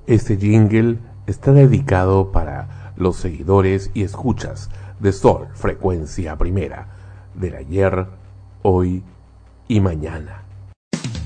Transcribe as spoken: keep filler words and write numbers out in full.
Este jingle está dedicado para los seguidores y escuchas de Sol Frecuencia Primera, del ayer, hoy y mañana.